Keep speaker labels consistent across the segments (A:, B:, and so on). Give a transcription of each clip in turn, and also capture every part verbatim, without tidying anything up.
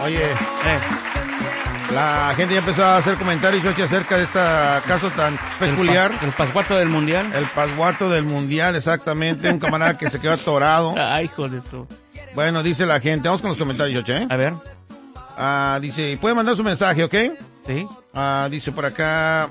A: Oye,
B: Eh,
A: la gente ya empezó a hacer comentarios, Choche, acerca de este caso tan peculiar.
B: El, pas, el pascuato del mundial.
A: El pasguato del mundial, exactamente. Un camarada que se quedó atorado.
B: Ay, hijo de eso.
A: Bueno, dice la gente. Vamos con los comentarios, Choche. ¿eh?
B: A ver.
A: Ah, dice, puede mandar su mensaje, ¿ok?
B: Sí.
A: Ah, dice por acá.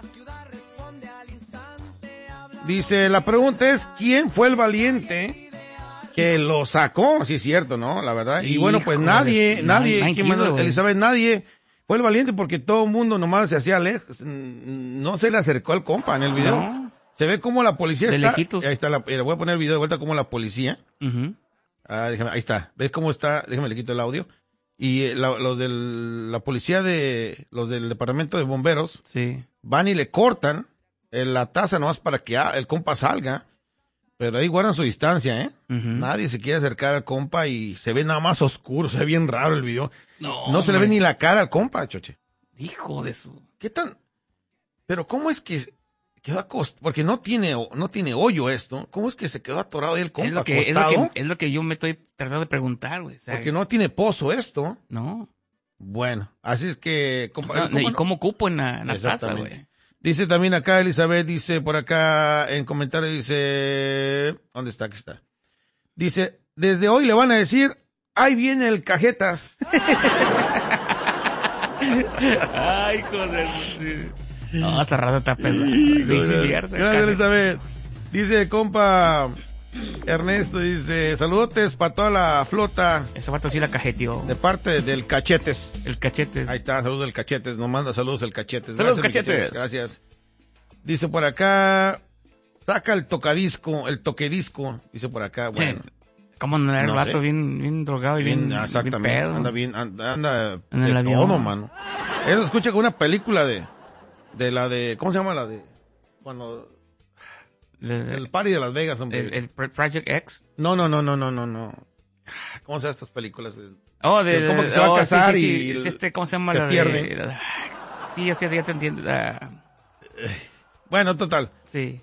A: Dice, la pregunta es, ¿quién fue el valiente que lo sacó? Sí, es cierto, ¿no? La verdad. Y bueno, pues
B: Hijo
A: nadie,
B: de-
A: nadie,
B: nadie
A: ¿quién
B: quiso,
A: más?
B: güey.
A: Elizabeth, nadie fue el valiente porque todo el mundo nomás se hacía lejos. No se le acercó al compa en el video.
B: No.
A: Se ve como la policía
B: De
A: está.
B: lejitos.
A: Ahí está, la, le voy a poner el video de vuelta como la policía.
B: Ujú.
A: Ah, déjame, ahí está. ¿Ves cómo está? Déjame le quito el audio. Y eh, la, los del, la policía de, los del departamento de bomberos
B: Sí.
A: van y le cortan eh, la taza nomás para que ah, el compa salga. Pero ahí guardan su distancia, ¿eh?
B: Ujú.
A: Nadie se quiere acercar al compa y se ve nada más oscuro, se ve bien raro el video.
B: No,
A: No se le ve
B: hombre.
A: ni la cara al compa, Choche.
B: Hijo de su.
A: ¿Qué tan? Pero ¿cómo es que quedó acostado? Porque no tiene, no tiene hoyo esto. ¿Cómo es que se quedó atorado ahí el compa
B: Es lo, que, es, lo
A: acostado?
B: que, es lo que yo me estoy tratando de preguntar, güey. O sea,
A: Porque no tiene pozo esto.
B: No.
A: Bueno, así es que...
B: O
A: compa-
B: sea,
A: el compa
B: ¿y
A: no-
B: cómo cupo en la, en la casa,
A: Exactamente.
B: güey?
A: Dice también acá Elizabeth, dice por acá en comentario, dice... ¿Dónde está? Aquí está. Dice, desde hoy le van a decir, ahí viene el cajetas.
B: Ay, hijo de su. No, esa raza está pesada.
A: Sí,
B: Sí, sí, cierto.
A: Gracias, Elizabeth. Dice, compa Ernesto, dice, saludotes para toda la flota
B: Ese vato sí la cajeteó.
A: de parte del Cachetes.
B: El cachete.
A: Ahí está, saludos del Cachetes, nos manda saludos el Cachetes.
B: Saludos,
A: Gracias, mi
B: Cachetes.
A: Gracias. Dice por acá, saca el tocadisco, el toquedisco, dice por acá, bueno.
B: ¿Cómo andar el
A: No
B: vato
A: sé.
B: bien, bien drogado y bien,
A: Bien, exactamente,
B: bien pedo?
A: anda bien, anda, anda
B: En
A: de
B: el avión.
A: todo, mano. Él escucha con una película de, de la de, ¿cómo se llama la de? Cuando,
B: Le-
A: el party de Las Vegas, hombre.
B: el, el Project X.
A: No, no, no, no, no, no, no. ¿Cómo se llaman estas películas?
B: Oh, de,
A: El compa que se va a
B: oh, sí,
A: casar
B: sí,
A: y
B: sí,
A: el-
B: es este, ¿cómo se llama?
A: se
B: la de-
A: pierde.
B: la de- sí, ya, sé, ya te entiendo. ah,
A: Bueno, total.
B: sí.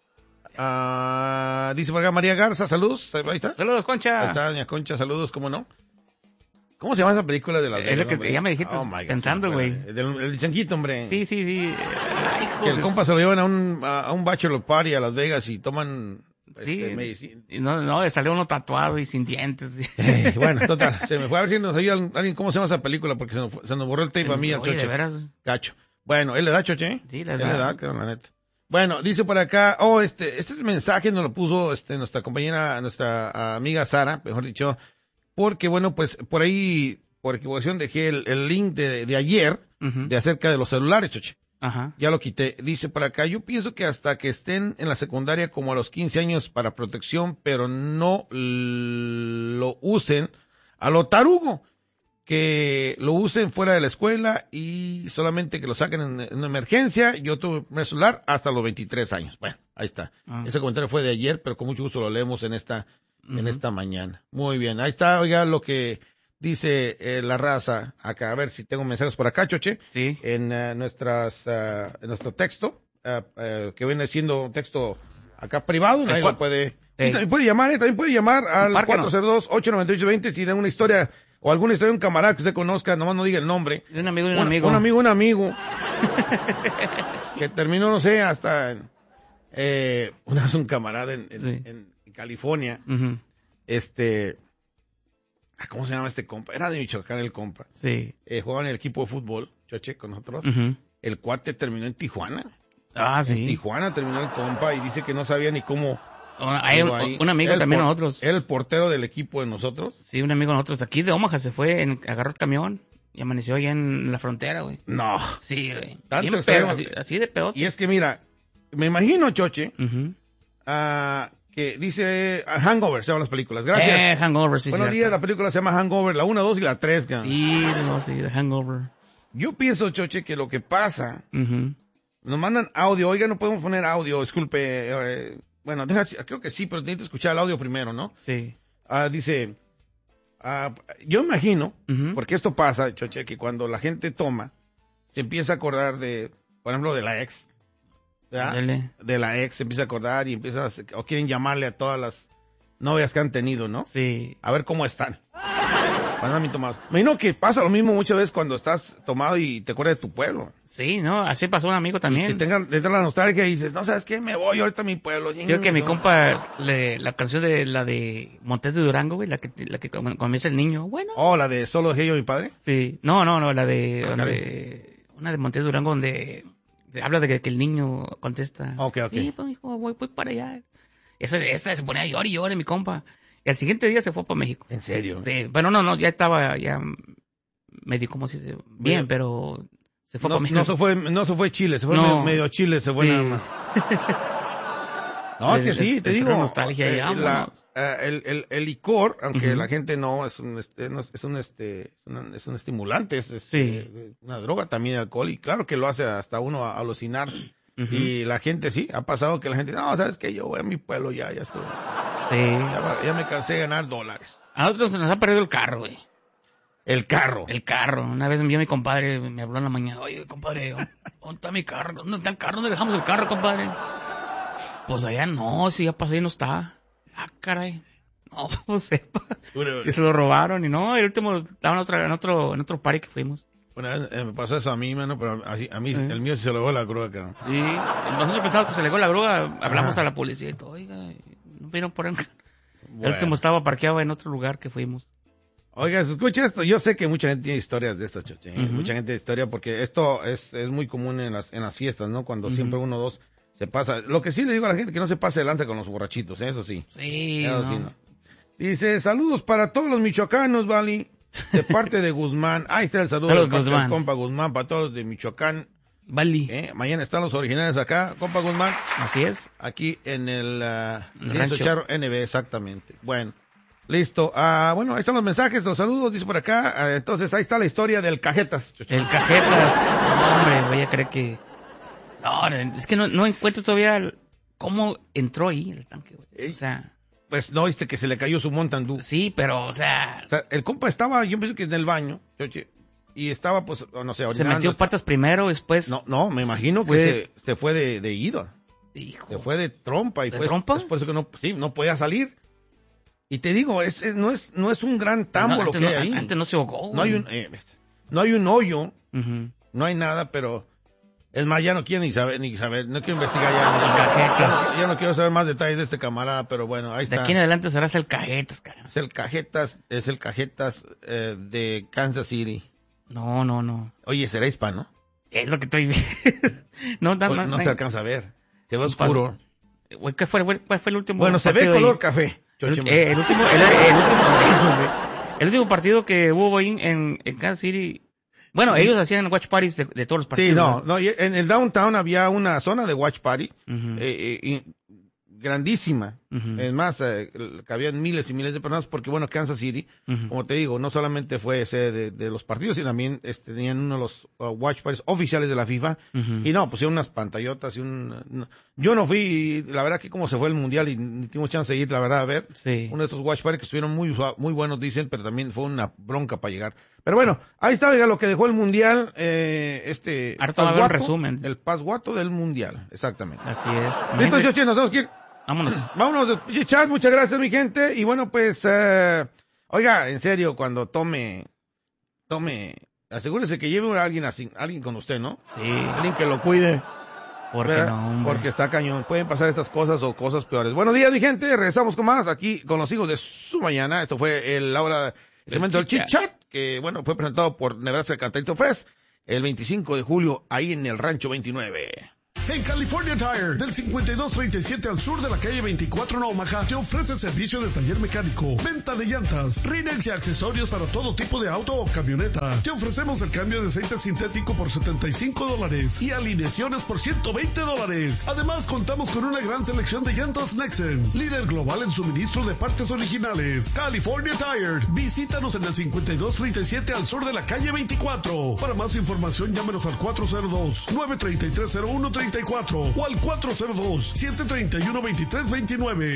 A: Ah, dice por acá María Garza, saludos. Ahí está.
B: Saludos, Concha.
A: Ahí está, doña Concha, saludos, ¿cómo no? ¿Cómo se llama esa película de Las
B: Es
A: Vegas,
B: lo que
A: hombre?
B: ya me dijiste
A: Oh, my God,
B: pensando,
A: se me fue.
B: güey.
A: El, del- el chanquito, hombre.
B: Sí, sí, sí. Ay, hijo
A: Que el
B: de
A: compa se lo llevan a un, a, a un bachelor party a Las Vegas y toman
B: Sí.
A: este, medicina.
B: Y no, no, le salió uno tatuado y sin dientes.
A: Eh, bueno, total, se me fue a ver si nos ayuda alguien cómo se llama esa película porque se nos, fue- se nos borró el tape a mí al
B: Oye, de
A: choche.
B: veras.
A: Cacho. Bueno, él le da choche.
B: Sí, le
A: Él
B: da.
A: le da, claro, la neta. Bueno, dice por acá, oh, este, este mensaje nos lo puso este, nuestra compañera, nuestra amiga Sara, mejor dicho, porque bueno, pues por ahí, por equivocación dejé el, el link de, de ayer,
B: Ujú.
A: de acerca de los celulares, choche.
B: Ajá.
A: Ya lo quité. Dice por acá, yo pienso que hasta que estén en la secundaria como a los quince años para protección, pero no l- lo usen a lo tarugo. Que lo usen fuera de la escuela y solamente que lo saquen en, en una emergencia. Yo tuve mi celular hasta los veintitrés años. Bueno, ahí está.
B: Ah.
A: Ese comentario fue de ayer, pero con mucho gusto lo leemos en esta, en
B: Ujú.
A: esta mañana. Muy bien, ahí está, oiga, lo que dice eh, la raza acá. A ver si tengo mensajes por acá, Choche.
B: Sí.
A: En eh, nuestras, eh, en nuestro texto, eh, eh, que viene siendo un texto acá privado, nadie
B: cua-
A: lo puede...
B: Ey.
A: Y también puede llamar, ¿eh? También puede llamar al
B: Márcanos.
A: cuatro cero dos, ocho nueve ocho dos cero si tiene una historia o alguna historia de un camarada que usted conozca, nomás no diga el nombre.
B: De un amigo de un
A: Un-
B: amigo.
A: Un amigo, un amigo. que terminó, no sé, hasta en, eh, una vez un camarada en, en,
B: Sí.
A: en- en California,
B: Ujú.
A: este, ah, ¿cómo se llama este compa? Era de Michoacán el compa.
B: Sí.
A: Eh, jugaba en el equipo de fútbol, Choche, con nosotros.
B: Ujú.
A: El cuate terminó en Tijuana.
B: Ah,
A: En
B: sí.
A: Tijuana terminó el compa y dice que no sabía ni cómo.
B: Oh, hay un,
A: llegó ahí.
B: un amigo
A: Era el
B: también
A: por-
B: nosotros.
A: Era el portero del equipo de nosotros.
B: Sí, un amigo de nosotros. Aquí de Omaha se fue, en, agarró el camión y amaneció allá en la frontera, güey.
A: No.
B: Sí, güey.
A: Tanto
B: Bien
A: extremo.
B: pedo, así, así de peor.
A: Y es que mira, me imagino, Choche,
B: Ujú.
A: ah, que dice ah, Hangover, se llaman las películas. Gracias.
B: Eh, Hangover, sí,
A: Buenos
B: cierto.
A: días, la película se llama Hangover, la uno, dos y la tres.
B: Sí, no, sí, de Hangover.
A: Yo pienso, Choche, que lo que pasa,
B: Ujú.
A: nos mandan audio, oiga, no podemos poner audio, disculpe, eh, bueno, deja, creo que sí, pero necesito escuchar el audio primero, ¿no?
B: Sí.
A: Ah, dice, ah, yo imagino,
B: Ujú.
A: porque esto pasa, Choche, que cuando la gente toma, se empieza a acordar de, por ejemplo, de la ex, ¿verdad?
B: Ándale.
A: De la ex, se empieza a acordar y empieza, a- o quieren llamarle a todas las novias que han tenido, ¿no?
B: Sí.
A: A ver cómo están. Para andar bien tomados. Me imagino que pasa lo mismo muchas veces cuando estás tomado y te acuerdas de tu pueblo.
B: Sí, no, así pasó un amigo también.
A: Y te tengan, te tengan la nostalgia y dices, no, ¿sabes qué? Me voy ahorita a mi pueblo.
B: Creo que mi compa, le, la canción de la de Montes de Durango, güey, la que, la que comienza el niño, bueno.
A: Oh, la de Solo dejé yo mi padre.
B: Sí, no, no, no, la de,
A: Ah,
B: donde, una de Montes de Durango donde de- habla de que, que el niño contesta.
A: Ok, ok.
B: Sí, pues, hijo, voy, voy para allá. Esa, esa se ponía a llorar y llorar, mi compa. Y al siguiente día se fue para México.
A: ¿En serio?
B: Sí, pero no, no, ya estaba, ya medio, como si se, bien,
A: Bien.
B: pero se fue
A: No,
B: para México.
A: no se fue, no se fue Chile, se fue
B: No.
A: medio, medio Chile, se fue
B: Sí.
A: nada más. No, es que
B: Le-
A: sí,
B: le-
A: te
B: le
A: digo,
B: trae nostalgia y
A: eh,
B: vámonos.
A: la- eh, el, el, el licor, aunque
B: Ujú.
A: la gente no es un, este, no es es un, este, es una- es un estimulante, es, es,
B: Sí.
A: eh, una droga también el alcohol, y claro que lo hace hasta uno a- alucinar.
B: Ujú.
A: Y la gente sí, ha pasado que la gente, no, sabes que yo voy a mi pueblo ya, ya estoy,
B: Sí.
A: ya, va- ya me cansé de ganar dólares.
B: A nosotros se nos ha perdido el carro, güey.
A: El carro.
B: El carro. Una vez envió mi compadre, me habló en la mañana. Oye, compadre, ¿dónde dónde está mi carro? ¿Dónde está el carro? ¿Dónde dejamos el carro, compadre? Pues allá no, si ya pasé y no está. Ah, caray. No, pues sepa.
A: Una,
B: Si se lo robaron y no, el último estaba en, otra, en otro en otro party que fuimos.
A: una vez eh, me pasó eso a mí, mano, pero así, a mí,
B: ¿Eh?
A: el mío sí se lo llevó la grúa, cara.
B: Sí. Nosotros pensábamos que se le dio la grúa, hablamos
A: Ajá.
B: a la policía y todo. Oiga, no vieron por el carro. El
A: Bueno.
B: último estaba parqueado en otro lugar que fuimos.
A: Oiga, se escucha esto. Yo sé que mucha gente tiene historias de estas, choche. ¿eh?
B: Ujú.
A: Mucha gente tiene historia porque esto es, es muy común en las, en las fiestas, ¿no? Cuando
B: Ujú.
A: siempre uno o dos se pasa. Lo que sí le digo a la gente que no se pase de lanza con los borrachitos, ¿eh? Eso sí.
B: Sí,
A: Eso
B: no.
A: sí, no. Dice, saludos para todos los michoacanos, Vali. De parte de Guzmán. Ahí está el saludo
B: Saludos,
A: de parte del
B: Guzmán.
A: compa Guzmán para todos de Michoacán.
B: Bali.
A: ¿eh? Mañana están los originales acá, compa Guzmán.
B: Así es.
A: Aquí en el, uh,
B: El
A: Lienzo
B: rancho.
A: Charro N B, exactamente. Bueno, listo. Ah, bueno, ahí están los mensajes, los saludos, dice por acá. Ah, entonces, ahí está la historia del Cajetas. chocho.
B: El Cajetas. No, hombre, voy a creer que... No, es que no, no encuentro todavía el- cómo entró ahí el tanque, güey. O sea,
A: Pues no viste que se le cayó su Montandú.
B: sí, pero, o sea...
A: O sea, el compa estaba, yo pienso que en el baño, choche, y estaba, pues, no sé,
B: Se
A: orinando,
B: metió
A: está-
B: patas primero, después...
A: No, no, me imagino que
B: Fue-
A: se, se fue de, de ido.
B: Hijo.
A: Se fue de trompa. Y
B: ¿De
A: pues,
B: trompa?
A: es por eso que no, sí, no podía salir. Y te digo, es, es- no, es, no es un gran tambo
B: No,
A: lo
B: antes
A: que
B: no,
A: hay ahí.
B: Antes no se ahogó,
A: No hay
B: güey.
A: un, eh, no hay un hoyo,
B: Ujú.
A: no hay nada, pero es más, ya no quiero ni saber, ni saber, no quiero investigar ya.
B: El Cajetas.
A: Ya no quiero saber más detalles de este camarada, pero bueno, ahí
B: De
A: está.
B: aquí en adelante serás el Cajetas, cara.
A: Es el Cajetas, es el Cajetas eh, de Kansas City.
B: No, no, no.
A: Oye, será hispano.
B: Es lo que estoy viendo. no, da-
A: Pues
B: no,
A: no se alcanza a ver. Se ve
B: Un paso.
A: oscuro.
B: Güey, ¿qué fue, güey? ¿Cuál fue el último
A: Bueno, se ve
B: partido ahí?
A: color café.
B: El,
A: Choche,
B: eh, el último, el, el último, eso sí. El último partido que hubo ahí en, en Kansas City. Bueno, ellos hacían watch parties de, de todos los partidos.
A: Sí, no, no, y en el downtown había una zona de watch party
B: Ujú,
A: eh, eh, y- grandísima.
B: ujú,
A: Es más, eh, cabían miles y miles de personas porque, bueno, Kansas City,
B: ujú.
A: como te digo, no solamente fue sede de, de los partidos, sino también este, tenían uno de los uh, watch parties oficiales de la FIFA.
B: Ujú.
A: Y no, pusieron unas pantallotas y un... no. Yo no fui, y la verdad que como se fue el mundial y ni tuvimos chance de ir, la verdad, a ver.
B: Sí.
A: Uno de estos watch parties que estuvieron muy, sua- muy buenos, dicen, pero también fue una bronca para llegar. Pero bueno, ahí está, oiga, lo que dejó el mundial, eh, este...
B: Ahorita va a haber un
A: pasguato,
B: resumen.
A: El pasguato del mundial, exactamente.
B: Así es.
A: Listo,
B: Imagínate-
A: Choche, nos tenemos que ir.
B: Vámonos.
A: Vámonos, de chat, muchas gracias, mi gente. Y bueno, pues, eh, oiga, en serio, cuando tome, tome, asegúrese que lleve a alguien así, alguien con usted, ¿no?
B: Sí.
A: Alguien que lo cuide.
B: Porque
A: ¿verdad?
B: no, hombre.
A: Porque está cañón. Pueden pasar estas cosas o cosas peores. Buenos días, mi gente. Regresamos con más aquí con los hijos de su mañana. Esto fue el Laura, el segmento del Chit Chat, que bueno, fue presentado por Nebraska Cantito Fresh el veinticinco de julio, ahí en el Rancho veintinueve.
C: En California Tire, del cincuenta y dos treinta y siete al sur de la calle veinticuatro en Omaha, te ofrece servicio de taller mecánico, venta de llantas, rínex y accesorios para todo tipo de auto o camioneta. Te ofrecemos el cambio de aceite sintético por setenta y cinco dólares y alineaciones por ciento veinte dólares. Además, contamos con una gran selección de llantas Nexen, líder global en suministro de partes originales. California Tire, visítanos en el cincuenta y dos treinta y siete al sur de la calle veinticuatro. Para más información, llámenos al cuatro cero dos, nueve tres tres, cero uno tres cuatro o al cuatro cero dos, siete tres uno, dos tres dos nueve.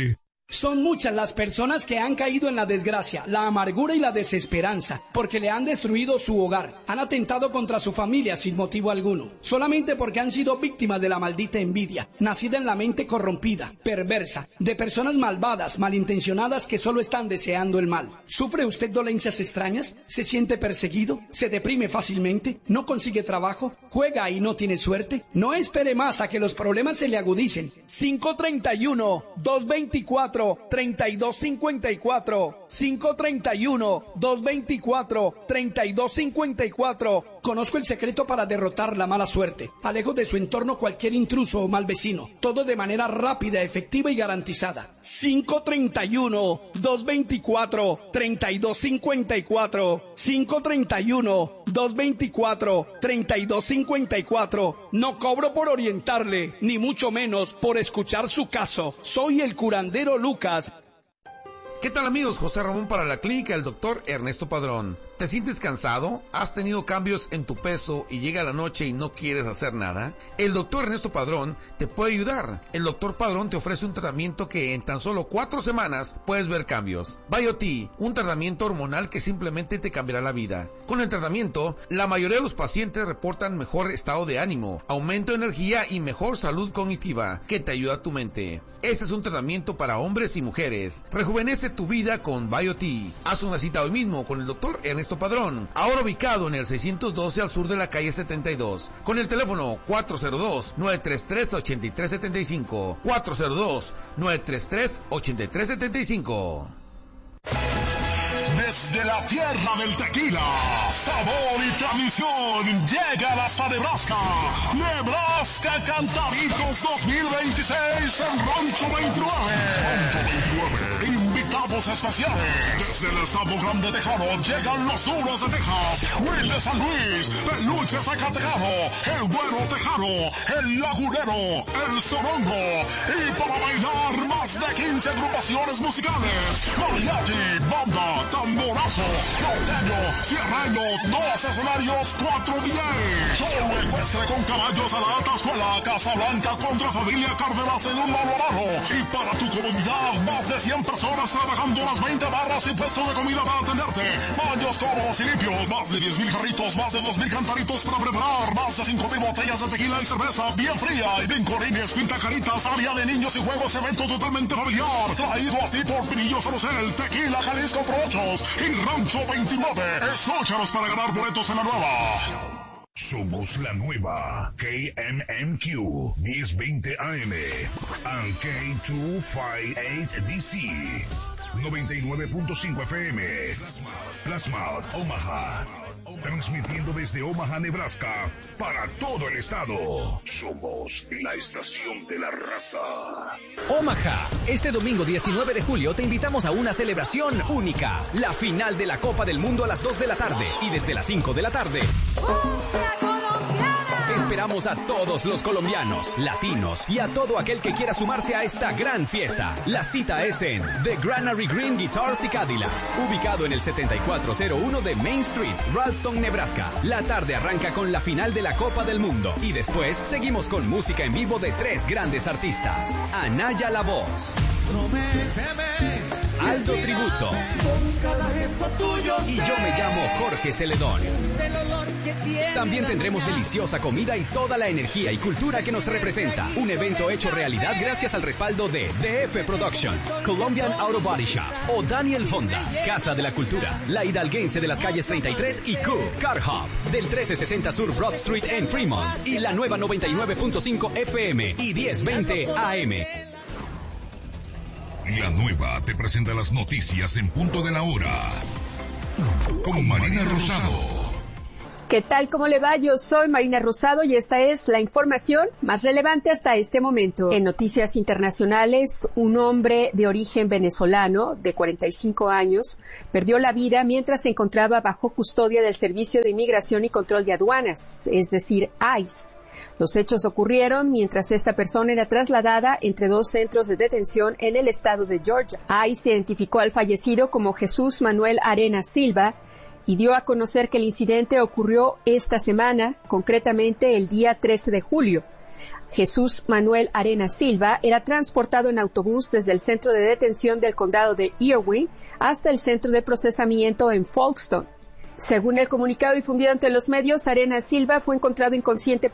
D: Son muchas las personas que han caído en la desgracia, la amargura y la desesperanza, porque le han destruido su hogar, han atentado contra su familia sin motivo alguno, solamente porque han sido víctimas de la maldita envidia, nacida en la mente corrompida, perversa, de personas malvadas, malintencionadas que solo están deseando el mal. ¿Sufre usted dolencias extrañas? ¿Se siente perseguido? ¿Se deprime fácilmente? ¿No consigue trabajo? ¿Juega y no tiene suerte? No espere más a que los problemas se le agudicen. cinco treinta y uno, dos veinticuatro, treinta y dos cincuenta y cuatro, cinco treinta y uno, dos veinticuatro, treinta y dos cincuenta y cuatro. Conozco el secreto para derrotar la mala suerte. Alejo de su entorno cualquier intruso o mal vecino. Todo de manera rápida, efectiva y garantizada. cinco treinta y uno, dos veinticuatro, treinta y dos cincuenta y cuatro. cinco treinta y uno, dos veinticuatro, treinta y dos cincuenta y cuatro. No cobro por orientarle, ni mucho menos por escuchar su caso. Soy el curandero Lucas.
A: ¿Qué tal, amigos? José Ramón para la clínica del doctor Ernesto Padrón. ¿Te sientes cansado? ¿Has tenido cambios en tu peso y llega la noche y no quieres hacer nada? El doctor Ernesto Padrón te puede ayudar. El doctor Padrón te ofrece un tratamiento que en tan solo cuatro semanas puedes ver cambios. BioTE, un tratamiento hormonal que simplemente te cambiará la vida. Con el tratamiento, la mayoría de los pacientes reportan mejor estado de ánimo, aumento de energía y mejor salud cognitiva que te ayuda a tu mente. Este es un tratamiento para hombres y mujeres. Rejuvenece tu vida con BioTE. Haz una cita hoy mismo con el doctor Ernesto Padrón, ahora ubicado en el seiscientos doce al sur de la calle setenta y dos, con el teléfono cuatro cero dos, nueve tres tres, ocho tres siete cinco, cuatro cero dos, nueve tres tres, ocho tres siete cinco.
C: Desde la tierra del tequila, sabor y tradición, llegan hasta Nebraska. Nebraska Cantaritos dos mil veintiséis en Rancho veintinueve. Rancho veintinueve, invitados especiales. Desde el Estado Grande Tejano llegan los Duros de Texas, Will de San Luis, Peluche Zacatecano, El Güero Tejano, El Lagunero, El Sorongo. Y para bailar, más de quince agrupaciones musicales. Mariachi, banda, tamborazo, norteño, sierreño, dos escenarios, cuatro D Js. Show ecuestre con caballos a la alta escuela, Casablanca contra Familia Cárdenas en un mano a mano. Y para tu comodidad, más de cien personas trabajando las veinte barras y puestos de comida para atenderte. Baños cómodos y limpios, más de diez mil jarritos, más de dos mil cantaritos para preparar, más de cinco mil botellas de tequila y cerveza bien fría, y vincorines, pintacaritas, área de niños y juegos, evento totalmente familiar. Traído a ti por Pinillos Rosel, Tequila Jalisco Pro ocho y Rancho veintinueve. Escúchanos para ganar boletos en la nueva.
E: Somos la nueva K M M Q diez veinte A M and K doscientos cincuenta y ocho D C noventa y nueve punto cinco F M. Plasma, Omaha. Transmitiendo desde Omaha, Nebraska, para todo el estado. Somos la estación de la raza.
F: Omaha, este domingo diecinueve de julio te invitamos a una celebración única. La final de la Copa del Mundo a las dos de la tarde y desde las cinco de la tarde. Esperamos a todos los colombianos, latinos y a todo aquel que quiera sumarse a esta gran fiesta. La cita es en The Granary Green Guitars y Cadillacs, ubicado en el setenta y cuatro cero uno de Main Street, Ralston, Nebraska. La tarde arranca con la final de la Copa del Mundo y después seguimos con música en vivo de tres grandes artistas. Anaya La Voz, Aldo Tributo y yo me llamo Jorge Celedón. También tendremos deliciosa comida y toda la energía y cultura que nos representa. Un evento hecho realidad gracias al respaldo de D F Productions, Colombian Auto Body Shop, o Daniel Honda, Casa de la Cultura, La Hidalguense de las calles treinta y tres y Q, Car Hub, del trece sesenta Sur Broad Street en Fremont, y la nueva noventa y nueve punto cinco F M y diez veinte A M.
E: La nueva te presenta las noticias en punto de la hora. Con Marina Rosado.
G: ¿Qué tal? ¿Cómo le va? Yo soy Marina Rosado y esta es la información más relevante hasta este momento. En noticias internacionales, un hombre de origen venezolano de cuarenta y cinco años perdió la vida mientras se encontraba bajo custodia del Servicio de Inmigración y Control de Aduanas, es decir, I C E. Los hechos ocurrieron mientras esta persona era trasladada entre dos centros de detención en el estado de Georgia. I C E identificó al fallecido como Jesús Manuel Arenas Silva y dio a conocer que el incidente ocurrió esta semana, concretamente el día trece de julio. Jesús Manuel Arenas Silva era transportado en autobús desde el centro de detención del condado de Irwin hasta el centro de procesamiento en Folkestone. Según el comunicado difundido ante los medios, Arenas Silva fue encontrado inconsciente